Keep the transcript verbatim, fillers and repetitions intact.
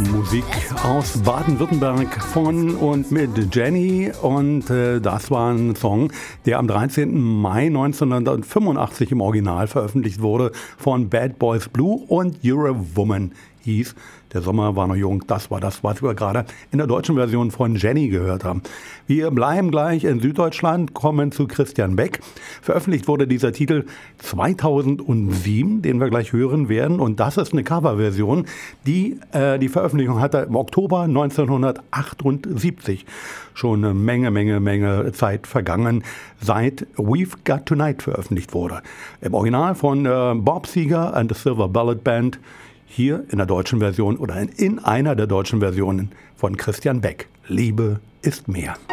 Musik aus Baden-Württemberg von und mit Jenny und äh, das war ein Song, der am dreizehnten Mai neunzehnhundertfünfundachtzig im Original veröffentlicht wurde von Bad Boys Blue und You're a Woman hieß. Der Sommer war noch jung, das war das, was wir gerade in der deutschen Version von Jenny gehört haben. Wir bleiben gleich in Süddeutschland, kommen zu Christian Beck. Veröffentlicht wurde dieser Titel zweitausendsieben, den wir gleich hören werden. Und das ist eine Coverversion, die äh, die Veröffentlichung hatte im Oktober neunzehnhundertachtundsiebzig. Schon eine Menge, Menge, Menge Zeit vergangen, seit We've Got Tonight veröffentlicht wurde. Im Original von äh, Bob Seger and the Silver Bullet Band. Hier in der deutschen Version oder in einer der deutschen Versionen von Christian Beck. Liebe ist mehr.